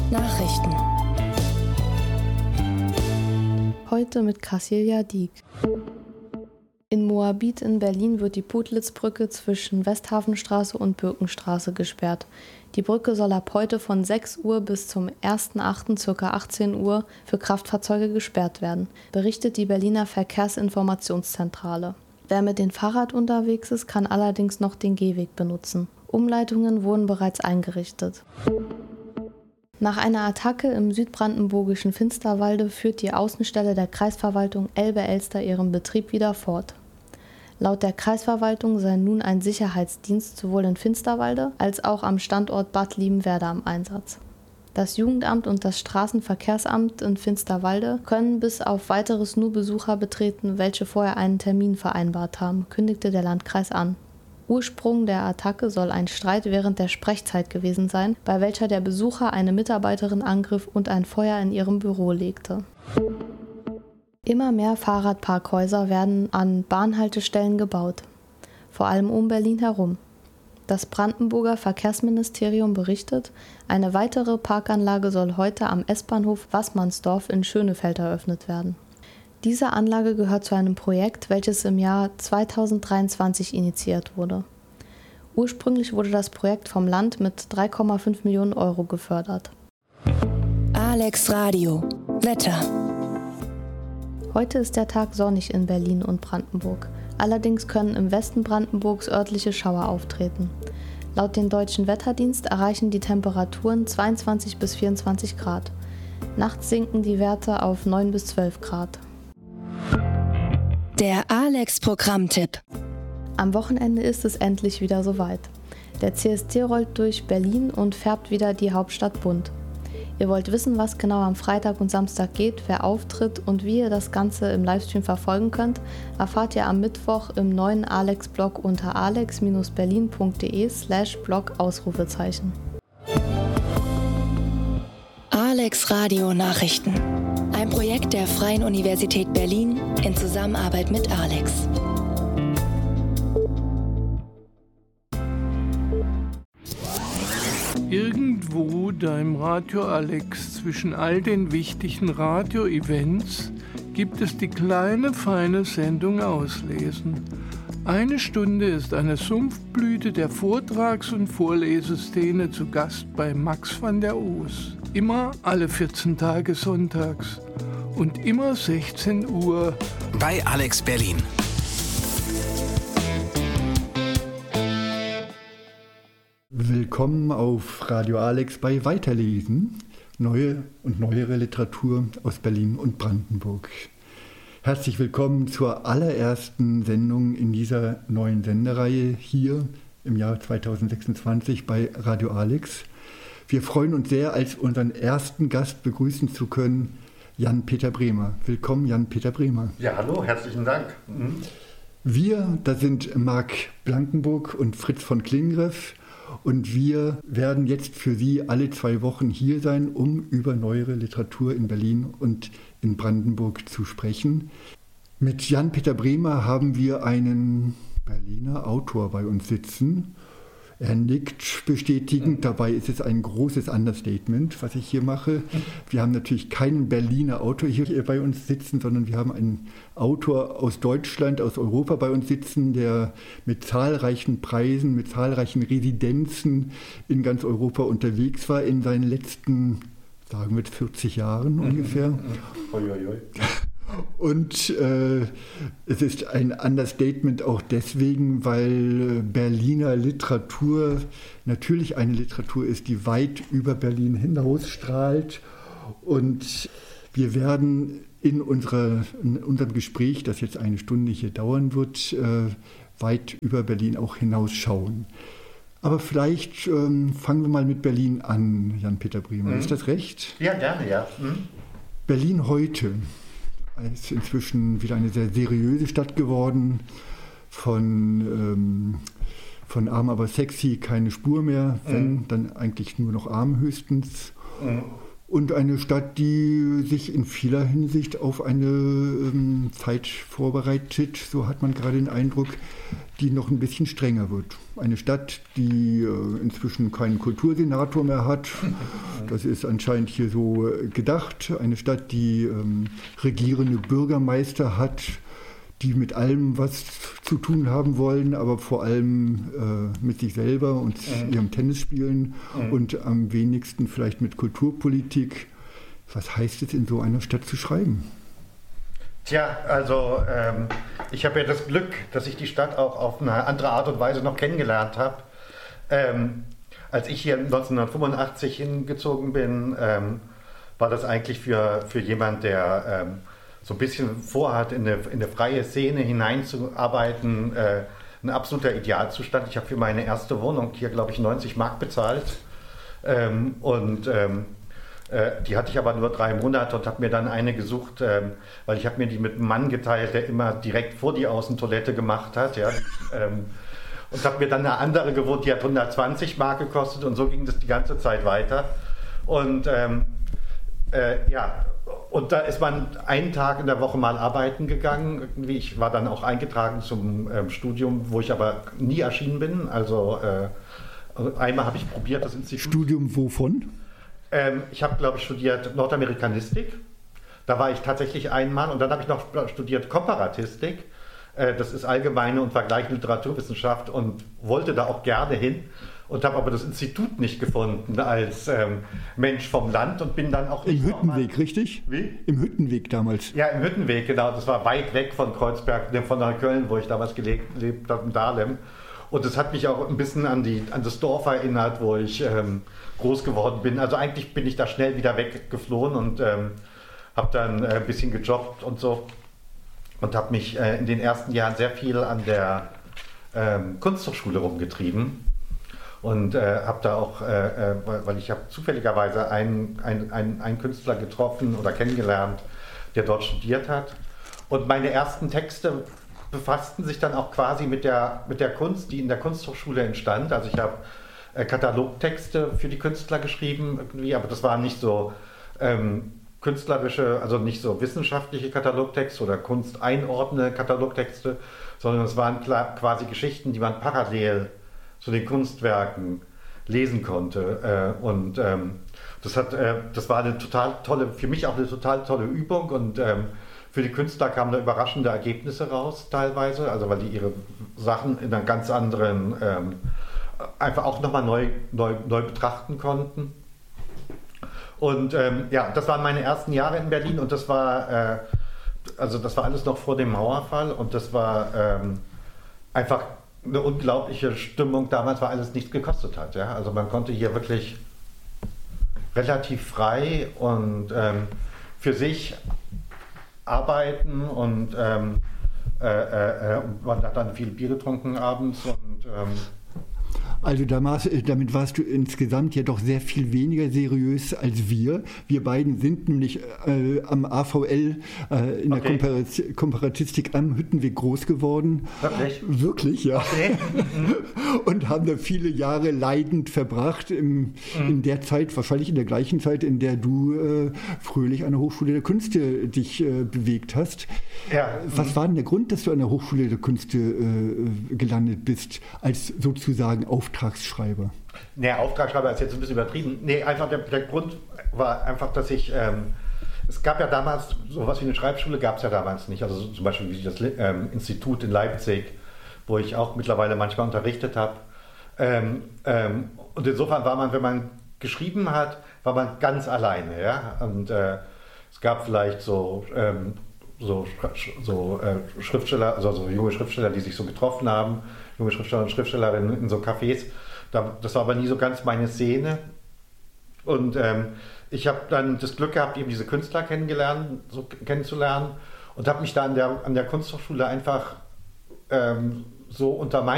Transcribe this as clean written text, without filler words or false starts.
Nachrichten. Heute mit Casilia Dieck. In Moabit in Berlin wird die Putlitz-Brücke zwischen Westhafenstraße und Birkenstraße gesperrt. Die Brücke soll ab heute von 6 Uhr bis zum 1.8. ca. 18 Uhr für Kraftfahrzeuge gesperrt werden, berichtet die Berliner Verkehrsinformationszentrale. Wer mit dem Fahrrad unterwegs ist, kann allerdings noch den Gehweg benutzen. Umleitungen wurden bereits eingerichtet. Nach einer Attacke im südbrandenburgischen Finsterwalde führt die Außenstelle der Kreisverwaltung Elbe-Elster ihren Betrieb wieder fort. Laut der Kreisverwaltung sei nun ein Sicherheitsdienst sowohl in Finsterwalde als auch am Standort Bad Liebenwerda am Einsatz. Das Jugendamt und das Straßenverkehrsamt in Finsterwalde können bis auf Weiteres nur Besucher betreten, welche vorher einen Termin vereinbart haben, kündigte der Landkreis an. Ursprung der Attacke soll ein Streit während der Sprechzeit gewesen sein, bei welcher der Besucher eine Mitarbeiterin angriff und ein Feuer in ihrem Büro legte. Immer mehr Fahrradparkhäuser werden an Bahnhaltestellen gebaut, vor allem um Berlin herum. Das Brandenburger Verkehrsministerium berichtet, eine weitere Parkanlage soll heute am S-Bahnhof Waßmannsdorf in Schönefeld eröffnet werden. Diese Anlage gehört zu einem Projekt, welches im Jahr 2023 initiiert wurde. Ursprünglich wurde das Projekt vom Land mit 3,5 Millionen Euro gefördert. Alex Radio. Wetter. Heute ist der Tag sonnig in Berlin und Brandenburg. Allerdings können im Westen Brandenburgs örtliche Schauer auftreten. Laut dem Deutschen Wetterdienst erreichen die Temperaturen 22 bis 24 Grad. Nachts sinken die Werte auf 9 bis 12 Grad. Der Alex-Programmtipp. Am Wochenende ist es endlich wieder soweit. Der CSD rollt durch Berlin und färbt wieder die Hauptstadt bunt. Ihr wollt wissen, was genau am Freitag und Samstag geht, wer auftritt und wie ihr das Ganze im Livestream verfolgen könnt, erfahrt ihr am Mittwoch im neuen Alex-Blog unter alex-berlin.de/blog Ausrufezeichen. Alex Radio Nachrichten. Ein Projekt der Freien Universität Berlin in Zusammenarbeit mit Alex. Irgendwo da im Radio Alex zwischen all den wichtigen Radio-Events gibt es die kleine, feine Sendung Auslesen. Eine Stunde ist eine Sumpfblüte der Vortrags- und Vorleseszene zu Gast bei Max van der Oos. Immer alle 14 Tage sonntags und immer 16 Uhr bei Alex Berlin. Willkommen auf Radio Alex bei Weiterlesen, neue und neuere Literatur aus Berlin und Brandenburg. Herzlich willkommen zur allerersten Sendung in dieser neuen Sendereihe hier im Jahr 2026 bei Radio Alex. Wir freuen uns sehr, als unseren ersten Gast begrüßen zu können, Jan-Peter Bremer. Willkommen, Jan-Peter Bremer. Ja, hallo, herzlichen Dank. Wir, das sind Marc Blankenburg und Fritz von Klingreff. Und wir werden jetzt für Sie alle 2 Wochen hier sein, um über neuere Literatur in Berlin und in Brandenburg zu sprechen. Mit Jan-Peter Bremer haben wir einen Berliner Autor bei uns sitzen. Er nickt bestätigend, dabei ist es ein großes Understatement, was ich hier mache. Wir haben natürlich keinen Berliner Autor hier bei uns sitzen, sondern wir haben einen Autor aus Deutschland, aus Europa bei uns sitzen, der mit zahlreichen Preisen, mit zahlreichen Residenzen in ganz Europa unterwegs war in seinen letzten, sagen wir, 40 Jahren ungefähr. Und es ist ein Understatement auch deswegen, weil Berliner Literatur natürlich eine Literatur ist, die weit über Berlin hinausstrahlt. Und wir werden in unserem Gespräch, das jetzt eine Stunde hier dauern wird, weit über Berlin auch hinausschauen. Aber vielleicht fangen wir mal mit Berlin an, Jan-Peter Bremer. Ist das recht? Ja, gerne, ja. Berlin heute ist inzwischen wieder eine sehr seriöse Stadt geworden. Von arm aber sexy keine Spur mehr, wenn, dann eigentlich nur noch arm höchstens. Und eine Stadt, die sich in vieler Hinsicht auf eine Zeit vorbereitet, so hat man gerade den Eindruck, die noch ein bisschen strenger wird. Eine Stadt, die inzwischen keinen Kultursenator mehr hat, das ist anscheinend hier so gedacht. Eine Stadt, die regierende Bürgermeister hat, die mit allem was zu tun haben wollen, aber vor allem mit sich selber und ihrem Tennisspielen und am wenigsten vielleicht mit Kulturpolitik. Was heißt es, in so einer Stadt zu schreiben? Tja, also ich habe ja das Glück, dass ich die Stadt auch auf eine andere Art und Weise noch kennengelernt habe. Als ich hier 1985 hingezogen bin, war das eigentlich für jemand, der so ein bisschen vorhat, in eine freie Szene hineinzuarbeiten, ein absoluter Idealzustand. Ich habe für meine erste Wohnung hier, glaube ich, 90 Mark bezahlt. Die hatte ich aber nur 3 Monate und habe mir dann eine gesucht, weil ich habe mir die mit einem Mann geteilt, der immer direkt vor die Außentoilette gemacht hat. Ja. Und habe mir dann eine andere gewohnt, die hat 120 Mark gekostet und so ging das die ganze Zeit weiter. Und und da ist man einen Tag in der Woche mal arbeiten gegangen. Irgendwie, ich war dann auch eingetragen zum Studium, wo ich aber nie erschienen bin. Also einmal habe ich probiert, das Institut. Studium wovon? Ich habe, glaube ich, studiert Nordamerikanistik. Da war ich tatsächlich einmal. Und dann habe ich noch studiert Komparatistik. Das ist allgemeine und vergleichende Literaturwissenschaft und wollte da auch gerne hin. Und habe aber das Institut nicht gefunden als Mensch vom Land und bin dann auch... Im Hüttenweg, richtig? Wie? Im Hüttenweg damals. Ja, im Hüttenweg, genau. Das war weit weg von Kreuzberg, von Neukölln, wo ich damals gelebt habe, in Dahlem. Und das hat mich auch ein bisschen an das Dorf erinnert, wo ich groß geworden bin. Also eigentlich bin ich da schnell wieder weggeflohen und habe dann ein bisschen gejobbt und so. Und habe mich in den ersten Jahren sehr viel an der Kunsthochschule rumgetrieben. Und habe da auch, weil ich habe zufälligerweise einen Künstler getroffen oder kennengelernt, der dort studiert hat. Und meine ersten Texte befassten sich dann auch quasi mit der Kunst, die in der Kunsthochschule entstand. Also ich habe Katalogtexte für die Künstler geschrieben, irgendwie, aber das waren nicht so künstlerische, also nicht so wissenschaftliche Katalogtexte oder kunsteinordnende Katalogtexte, sondern es waren quasi Geschichten, die man parallel zu den Kunstwerken lesen konnte. Das war eine total tolle, für mich auch eine total tolle Übung und für die Künstler kamen da überraschende Ergebnisse raus teilweise, also weil die ihre Sachen in einer ganz anderen, einfach auch nochmal neu betrachten konnten. Und das waren meine ersten Jahre in Berlin und das war alles noch vor dem Mauerfall und das war einfach eine unglaubliche Stimmung damals, weil alles nichts gekostet hat. Ja? Also man konnte hier wirklich relativ frei und für sich arbeiten und man hat dann viel Bier getrunken abends und Also damit warst du insgesamt ja doch sehr viel weniger seriös als wir. Wir beiden sind nämlich am AVL in der Komparatistik am Hüttenweg groß geworden. Wirklich? Wirklich, ja. Okay. Und haben da viele Jahre leidend verbracht in der Zeit, wahrscheinlich in der gleichen Zeit, in der du fröhlich an der Hochschule der Künste dich bewegt hast. Ja. Was war denn der Grund, dass du an der Hochschule der Künste gelandet bist, als sozusagen Auftragsschreiber? Nee, Auftragsschreiber ist jetzt ein bisschen übertrieben. Nee, einfach der Grund war einfach, dass ich, es gab ja damals, sowas wie eine Schreibschule gab es ja damals nicht. Also zum Beispiel wie das Institut in Leipzig, wo ich auch mittlerweile manchmal unterrichtet habe. Und insofern war man, wenn man geschrieben hat, war man ganz alleine. Ja? Und es gab vielleicht so Schriftsteller, also so junge Schriftsteller, die sich so getroffen haben, junge Schriftsteller und Schriftstellerinnen in so Cafés. Das war aber nie so ganz meine Szene. Und ich habe dann das Glück gehabt, eben diese Künstler kennenzulernen und habe mich da an der Kunsthochschule einfach so unter